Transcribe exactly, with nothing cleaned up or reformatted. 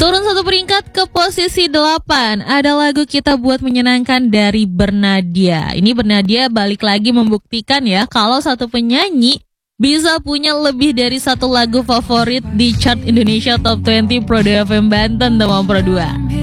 Turun satu peringkat ke posisi delapan. Ada lagu Kita Buat Menyenangkan dari Bernadia. Ini Bernadia balik lagi membuktikan ya kalau satu penyanyi bisa punya lebih dari satu lagu favorit di chart Indonesia Top dua puluh Pro dua F M Banten, teman Pro dua.